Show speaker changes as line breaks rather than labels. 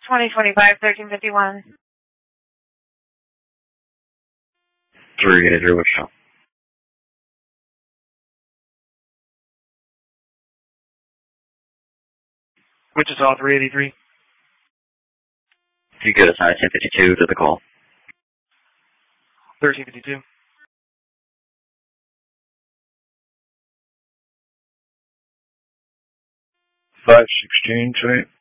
2025-1351.
383, Wichita.
Wichita 383.
You get assigned 1052 to the call.
1352.
Flight 16 to